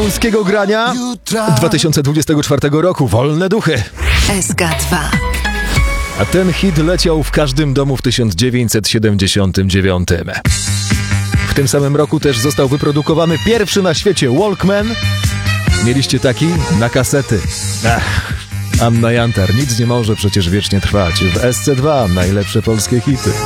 polskiego grania 2024 roku. Wolne duchy. SK2. A ten hit leciał w każdym domu w 1979. W tym samym roku też został wyprodukowany pierwszy na świecie Walkman. Mieliście taki? Na kasety. Anna Jantar, nic nie może przecież wiecznie trwać. W SC2 najlepsze polskie hity.